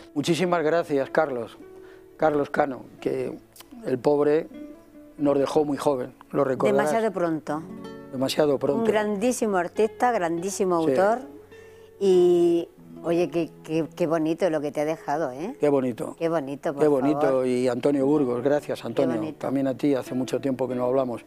Muchísimas gracias, Carlos Cano, que el pobre nos dejó muy joven, lo recordarás. Demasiado pronto. Demasiado pronto. Un grandísimo artista, grandísimo autor, y oye, qué bonito lo que te ha dejado, ¿eh? Qué bonito. Qué bonito, por Qué bonito, favor. y Antonio Burgos, gracias Antonio, también a ti, hace mucho tiempo que no hablamos.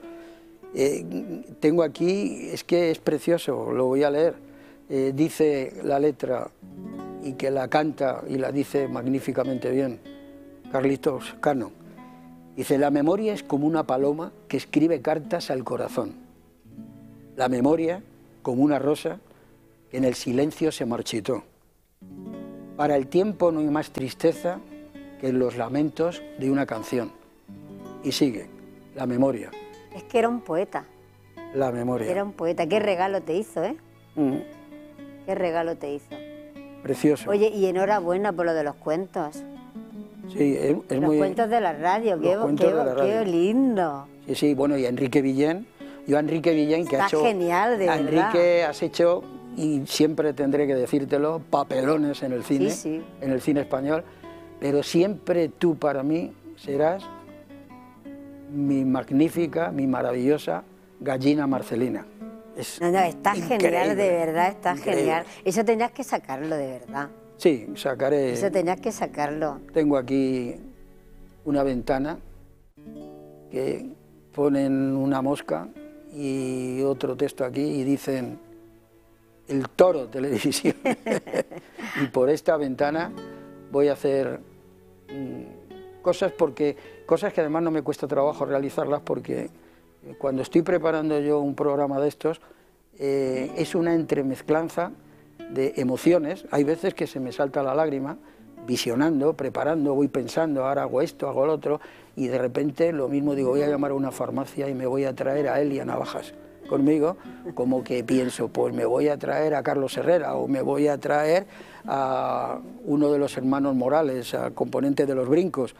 Tengo aquí, es que es precioso, lo voy a leer, dice la letra, y que la canta y la dice magníficamente bien, Carlitos Cano. Dice, la memoria es como una paloma que escribe cartas al corazón. La memoria como una rosa que en el silencio se marchitó. Para el tiempo no hay más tristeza que los lamentos de una canción. Y sigue, la memoria. Es que era un poeta. La memoria. Era un poeta. Qué regalo te hizo, ¿eh? Qué regalo te hizo. Precioso. Oye, y enhorabuena por lo de los cuentos. Sí, es los muy... cuentos de la radio, qué lindo. Sí, sí, bueno, y Enrique Villén. Yo a Enrique Villén, que está ha hecho... genial, de verdad. Enrique, has hecho, y siempre tendré que decírtelo, papelones en el cine, en el cine español, pero siempre tú para mí serás mi magnífica, mi maravillosa gallina Marcelina. No, está genial, de verdad, está genial. Eso tenías que sacarlo, de verdad. Sí, sacaré. Eso tenías que sacarlo. Tengo aquí una ventana que ponen una mosca y otro texto aquí y dicen El Toro Televisión. Y por esta ventana voy a hacer cosas que además no me cuesta trabajo realizarlas, porque cuando estoy preparando yo un programa de estos es una entremezclanza de emociones. Hay veces que se me salta la lágrima visionando, preparando, voy pensando, ahora hago esto, hago lo otro, y de repente lo mismo digo, voy a llamar a una farmacia y me voy a traer a Elia Navajas conmigo, como que pienso, pues me voy a traer a Carlos Herrera o me voy a traer a uno de los hermanos Morales, al componente de Los Brincos.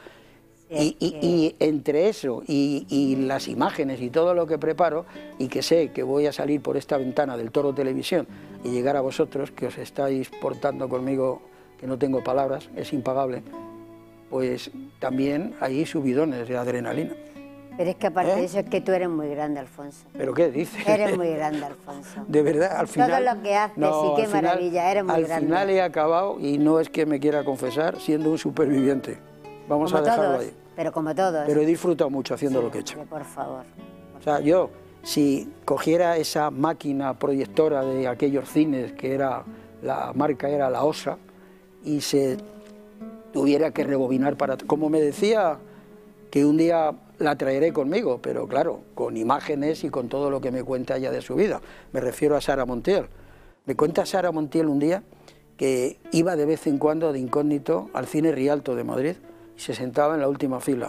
Y entre eso y las imágenes y todo lo que preparo, y que sé que voy a salir por esta ventana del Toro Televisión y llegar a vosotros, que os estáis portando conmigo, que no tengo palabras, es impagable, pues también hay subidones de adrenalina. Pero es que aparte de eso es que tú eres muy grande, Alfonso. ¿Pero qué dices? Eres muy grande, Alfonso. De verdad, al final... Todo lo que haces, no, y qué maravilla, eres muy grande. Al final he acabado, y no es que me quiera confesar, siendo un superviviente. Vamos como a dejarlo todos, ahí. Pero como todos. Pero he disfrutado mucho haciendo lo que he hecho. Por favor. O sea, yo, si cogiera esa máquina proyectora de aquellos cines, que era, la marca era la OSA, y se tuviera que rebobinar para... Como me decía, que un día la traeré conmigo, pero claro, con imágenes y con todo lo que me cuenta ella de su vida. Me refiero a Sara Montiel. Me cuenta Sara Montiel un día que iba de vez en cuando de incógnito al Cine Rialto de Madrid y se sentaba en la última fila.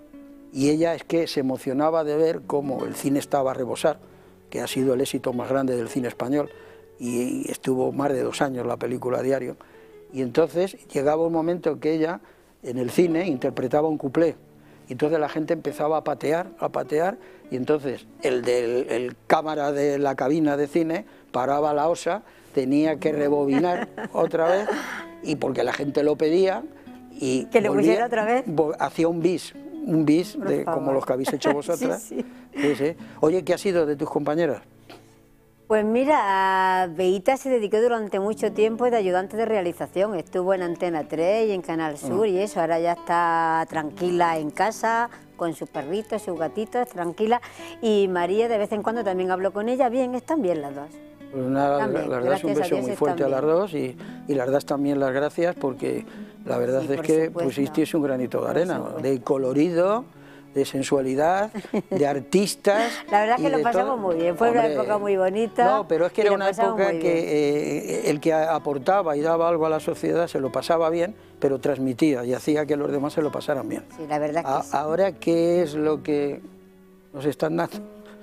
Y ella es que se emocionaba de ver cómo el cine estaba a rebosar, que ha sido el éxito más grande del cine español, y estuvo más de 2 años la película a diario. Y entonces llegaba un momento que ella en el cine interpretaba un cuplé, y entonces la gente empezaba a patear, y entonces el cámara de la cabina de cine paraba la OSA, tenía que rebobinar otra vez, y porque la gente lo pedía, y que le pusiera otra vez. Hacía un bis como los que habéis hecho vosotras. Sí. Oye, ¿qué ha sido de tus compañeras? Pues mira, Beita se dedicó durante mucho tiempo de ayudante de realización, estuvo en Antena 3 y en Canal Sur y eso, ahora ya está tranquila en casa, con sus perritos, sus gatitos, tranquila, y María de vez en cuando también habló con ella, bien, están bien las dos. Pues nada, las das un beso muy fuerte a las dos y las das también las gracias, porque la verdad es que pusisteis un granito de arena, de colorido, de sensualidad, de artistas. La verdad es que lo pasamos muy bien, fue una época muy bonita. No, pero es que era una época que el que aportaba y daba algo a la sociedad se lo pasaba bien, pero transmitía y hacía que los demás se lo pasaran bien. Sí, la verdad que sí. Ahora, ¿qué es lo que nos están dando?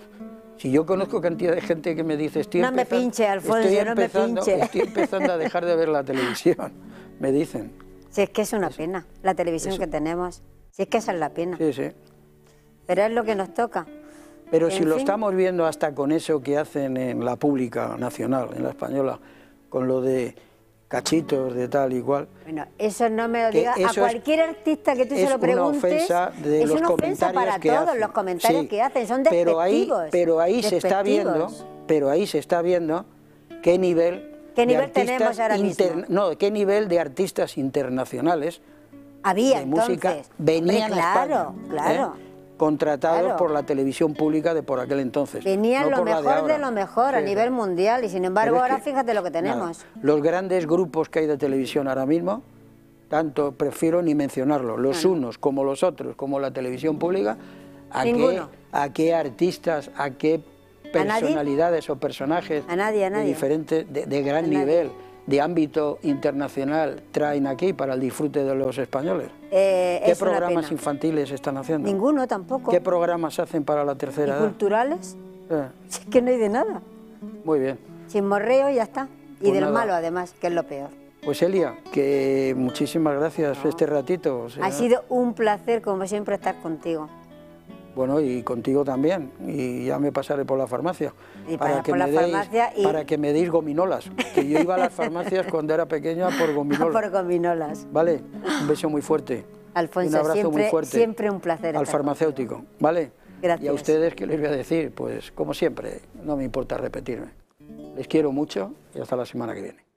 Si yo conozco cantidad de gente que me dice, no me pinche, Alfonso, no me pinche. Estoy empezando a dejar de ver la televisión, me dicen. Si es que es una pena, la televisión que tenemos, si es que esa es la pena. Sí, sí. Pero es lo que nos toca. Pero si lo estamos viendo hasta con eso que hacen en la pública nacional, en la española, con lo de cachitos de tal y cual. Bueno, eso no me lo digas a eso cualquier artista que tú se lo preguntes. Es una ofensa de los ofensa para que todos hacen. los comentarios Sí, que hacen, son despectivos. Pero ahí se está viendo qué nivel tenemos ahora mismo. No, qué nivel de artistas internacionales había de música entonces. venían Hombre, a España, claro. contratados por la televisión pública de por aquel entonces. Venían no lo por la mejor ahora. de lo mejor a nivel mundial y sin embargo ahora fíjate lo que tenemos. Nada, los grandes grupos que hay de televisión ahora mismo, tanto prefiero ni mencionarlo, los unos como los otros, como la televisión pública, a qué artistas, a qué personalidades o personajes de diferente, de gran nivel, de ámbito internacional traen aquí para el disfrute de los españoles. ¿Qué programas infantiles están haciendo? Ninguno tampoco. ¿Qué programas hacen para la tercera edad? ¿Culturales? Es que no hay de nada. Muy bien. Chismorreo y ya está. Y Pues del nada. malo además, que es lo peor. Pues Elia, que muchísimas gracias por este ratito. O sea, ha sido un placer como siempre estar contigo. Bueno, y contigo también, y ya me pasaré por la farmacia. Y para que me deis gominolas, que yo iba a las farmacias cuando era pequeña por gominolas. Por gominolas. Vale, un beso muy fuerte. Alfonso, un abrazo muy fuerte. Siempre un placer. Al farmacéutico, contigo. ¿Vale? Gracias. Y a ustedes, ¿qué les voy a decir? Pues como siempre, no me importa repetirme. Les quiero mucho y hasta la semana que viene.